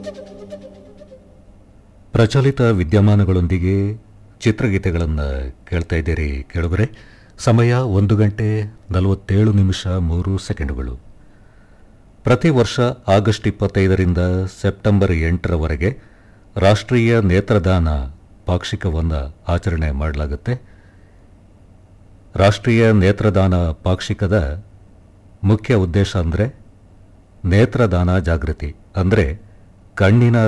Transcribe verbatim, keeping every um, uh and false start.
ಪ್ರಚಲಿತ ವಿದ್ಯಮಾನಗಳೊಂದಿಗೆ ಚಿತ್ರಗೀತೆಗಳನ್ನು ಕೇಳ್ತಾ ಇದ್ದೀರಿ ಕೇಳುಗರೆ. ಸಮಯ ಒಂದು ಗಂಟೆ ನಲವತ್ತೇಳು ನಿಮಿಷ ಮೂರು ಸೆಕೆಂಡುಗಳು. ಪ್ರತಿ ವರ್ಷ ಆಗಸ್ಟ್ ಇಪ್ಪತ್ತೈದರಿಂದ ಸೆಪ್ಟೆಂಬರ್ ಎಂಟರವರೆಗೆ ರಾಷ್ಟ್ರೀಯ ನೇತ್ರದಾನ ಪಾಕ್ಷಿಕವನ್ನು ಆಚರಣೆ ಮಾಡಲಾಗುತ್ತೆ. ರಾಷ್ಟ್ರೀಯ ನೇತ್ರದಾನ ಪಾಕ್ಷಿಕದ ಮುಖ್ಯ ಉದ್ದೇಶ ಅಂದರೆ ನೇತ್ರದಾನ ಜಾಗೃತಿ, ಅಂದರೆ ಕಣ್ಣಿನ